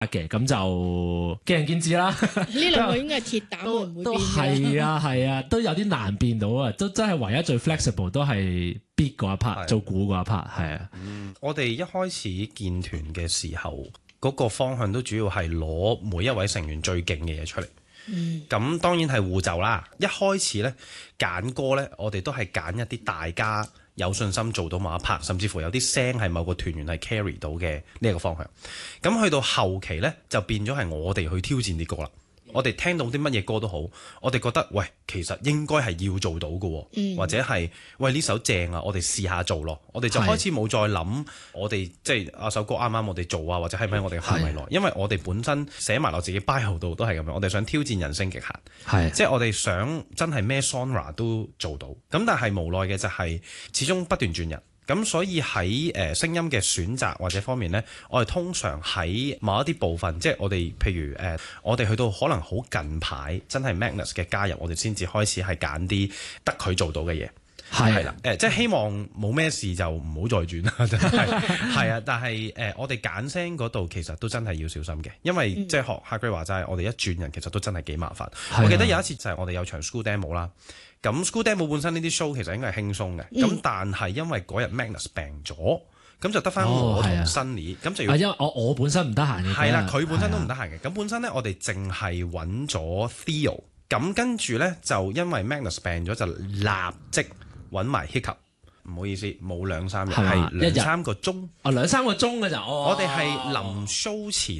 嘅，咁就見仁見智啦。 呢兩個應該係鐵膽，會唔會都變㗎？ 係啊，都有啲難變到啊，都真係唯一最 flexible 都係 beat 嗰一 part，做鼓嗰一 part 係啊。 我哋一開始建團嘅時候，嗰個方向都主要係攞每一位成員最勁嘅嘢出嚟。咁當然係互就啦。一開始呢，揀歌呢，我哋都係揀一啲大家有信心做到某一 part，甚至乎有啲聲係某個團員係 carry 到嘅呢一個方向。咁去到後期呢，就變咗係我哋去挑戰啲歌啦。我哋聽到啲乜嘢歌都好，我哋覺得喂，其實應該係要做到嘅，或者係喂呢首正啊，我哋試下做咯。我哋就開始冇再諗我哋即係啊首歌啱啱我哋做啊，或者係咪我哋嘅範圍內？因為我哋本身寫埋落自己 bio 度都係咁樣，我哋想挑戰人聲極限，即係我哋想真係咩 genre 都做到。咁但係無奈嘅就係始終不斷轉人。咁所以喺聲音嘅選擇或者方面呢，我哋通常喺某一啲部分，即係我哋譬如我哋去到可能好近排，真係 Magnus 嘅加入，我哋先至開始係揀啲得佢做到嘅嘢。係啦，即係希望冇咩事就唔好再轉啦，真係係啊！但係我哋揀聲嗰度其實都真係要小心嘅，因為即係學 Hagrid 話齋，我哋一轉人其實都真係幾麻煩。我記得有一次就係我哋有場 school demo 啦。咁 school demo 本身呢啲 show 其實應該係輕鬆嘅，咁但係因為嗰日 Magnus 病咗，咁就得翻我同 Sunny，咁就要因為我本身唔得閒嘅， 係啦，佢本身都唔得閒嘅，咁本身咧我哋淨係揾咗 Theo， 咁跟住咧就因為 Magnus 病咗就立即揾埋 Hiccup， 唔好意思冇2-3日，係2-3個鐘， 哦2-3個鐘嘅就， 我哋係臨 show 前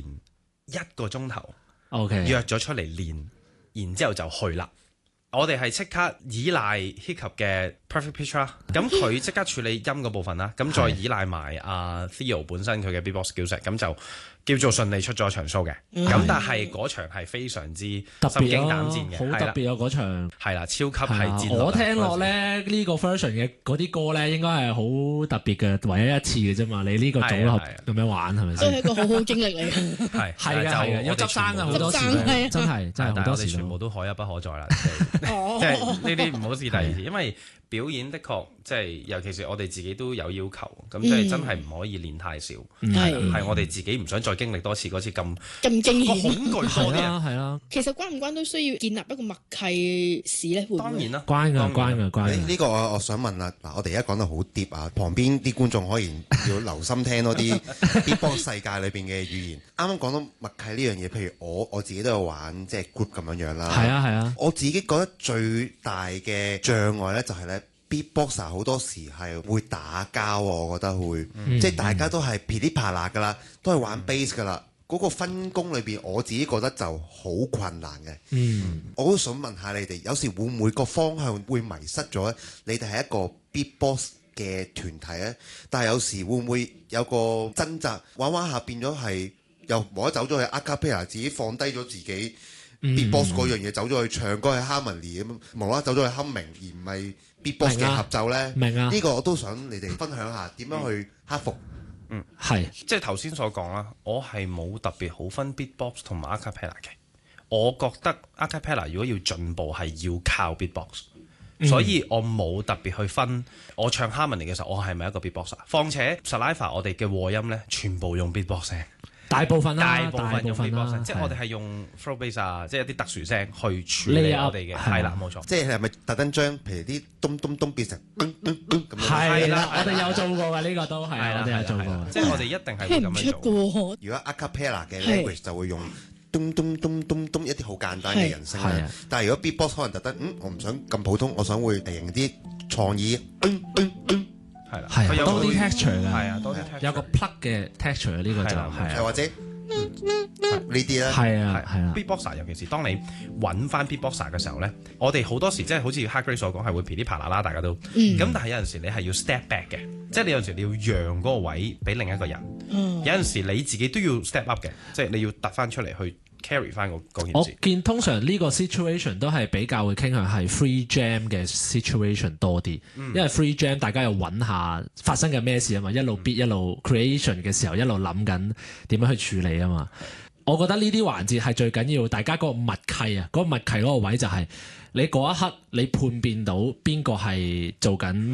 1個鐘頭 ，OK 約咗出嚟練，然之後就去啦。我哋係即刻依賴 Hiccup 嘅 Perfect Pitch 啦，咁佢即刻處理音嗰部分啦，咁再依賴埋阿 Theo 本身佢嘅 Beatbox skills，咁就叫做順利出咗場 show 嘅。咁但係嗰場係非常之心驚膽戰嘅， 好特別啊！嗰場係啦，超級係戰。 我聽落咧呢個 version 嘅嗰啲歌咧，應該係好特別嘅，唯一一次嘅啫嘛。你呢個組合咁樣玩係咪先？ 都係一個好好經歷嚟嘅。 係嘅，要執生啊好多時，真係好多時。 全部都可一不可再啦。即係呢啲唔好試第二次，因為表演的確即係尤其是我哋自己都有要求，咁即係真係唔可以練太少，係我哋自己唔想再經歷多次嗰次咁驚險恐懼多啲係啦。 其實關唔關都需要建立一個默契事咧？ 當然啦， 關㗎。 呢個我想問啦，嗱，我哋而家講得好 deep 啊，旁邊啲觀眾可以要留心聽多啲 Beatbox 世界裏邊嘅語言。啱啱講到默契呢樣嘢，譬如我自己都有玩即係 group 咁樣啦。 係啊。 我自己覺得最大嘅障礙咧就係咧。Beatboxer 好多時係會打交，我覺得會，即係大家都係噼里啪啦噶啦，都係玩 bass 噶啦。嗰個分工裏邊，我自己覺得就好困難嘅。我都想問下你哋，有時會唔會個方向會迷失咗咧？你哋係一個 Beatbox 嘅團體咧，但係有時會唔會有個掙扎，玩玩下變咗係又冇得走咗去 a cappella， 自己放低咗自己 Beatbox 嗰樣嘢，走咗去唱歌去 harmony 咁，無啦啦走咗去 humming，而唔係Beatbox 嘅合奏咧，呢個我都想你哋分享下點樣去克服。 係即係頭先所講啦，我係冇特別好分 Beatbox 同埋 Acapella 嘅。我覺得 Acapella 如果要進步係要靠 Beatbox，所以我冇特別去分我唱 harmony 嘅時候，我係咪一個 Beatboxer？況且 Saliva 我哋嘅和音咧，全部用 Beatbox 聲。大部分用 Beatbox，即係我哋係用 throat bass 啊，即係一啲特殊聲去處理我哋嘅，係啦，冇錯。 即係係咪特登將譬如啲咚咚咚變成咚咚咚咁樣？ 係啦，我哋有做過嘅呢個都係，我哋有做過。 即係我哋一定係會咁樣做。 如果 a cappella 嘅 language 就會用咚咚咚咚咚一啲好簡單嘅人聲啦。但係如果 Beatbox 可能特登，我唔想咁普通，我想會型啲創意。 係啦， 係多啲 texture 嘅， 係啊，多啲 texture， 有個 plug 嘅 texture 呢個就係， 又或者呢啲咧， 係啊。 Beatboxer 尤其是當你揾翻 Beatboxer 嘅時候咧，我哋好多時即係好似 Hagrid 所講係會噼里啪啦啦，大家都咁，但係有陣時你係要 step back 嘅，即係你有陣時你要讓嗰個位俾另一個人，有陣時你自己都要 step up 嘅，即係你要突翻出嚟去 carry 翻嗰件事。 我見通常呢個 situation 都係比較會傾向係 free jam 嘅 situation 多啲，因為 free jam 大家又揾下發生緊咩事啊嘛，一路 beat 一路 creation 嘅時候一路諗緊點樣去處理啊嘛。我覺得呢啲環節係最緊要，大家嗰個默契啊，嗰個默契嗰個位就係你嗰一刻你判別到邊個係做緊 main，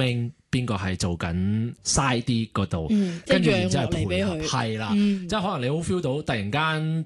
邊個係做緊 side 啲嗰度， 即係跟住然之後配合， 讓落嚟俾佢係啦，即係可能你好 feel 到突然間